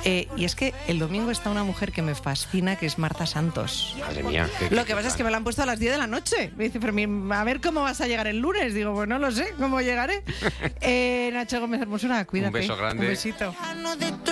Y es que el domingo está una mujer que me fascina, que es Marta Santos. Madre mía. Lo que pasa es que me la han puesto a las 10 de la noche. Me dice Fermín, a ver cómo vas a llegar el lunes. Digo, pues no lo sé, ¿cómo llegaré? Nacho Gómez Hermosura, cuídate. Un beso grande. Un besito.